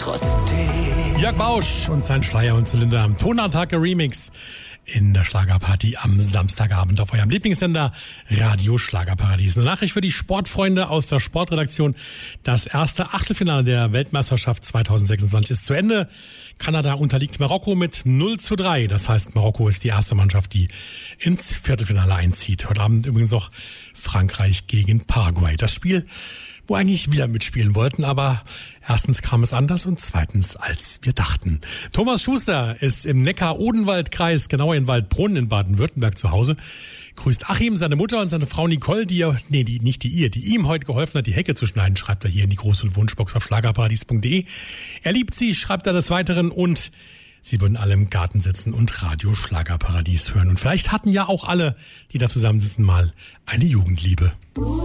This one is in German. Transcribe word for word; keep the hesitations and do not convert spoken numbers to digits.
trotzdem. Jörg Bausch und sein Schleier und Zylinder am Tonattacke Remix in der Schlagerparty am Samstagabend auf eurem Lieblingssender Radio Schlagerparadies. Eine Nachricht für die Sportfreunde aus der Sportredaktion. Das erste Achtelfinale der Weltmeisterschaft zwanzig sechsundzwanzig ist zu Ende. Kanada unterliegt Marokko mit null zu drei. Das heißt, Marokko ist die erste Mannschaft, die ins Viertelfinale einzieht. Heute Abend übrigens auch Frankreich gegen Paraguay. Das Spiel, wo eigentlich wir mitspielen wollten, aber erstens kam es anders und zweitens, als wir dachten. Thomas Schuster ist im Neckar-Odenwald-Kreis, genauer in Waldbrunn in Baden-Württemberg zu Hause. Grüßt Achim, seine Mutter und seine Frau Nicole, die er, nee, die, nicht die ihr, die ihm heute geholfen hat, die Hecke zu schneiden, schreibt er hier in die große Wunschbox auf schlagerparadies punkt de. Er liebt sie, schreibt er des Weiteren, und sie würden alle im Garten sitzen und Radio Schlagerparadies hören. Und vielleicht hatten ja auch alle, die da zusammensitzen, mal eine Jugendliebe.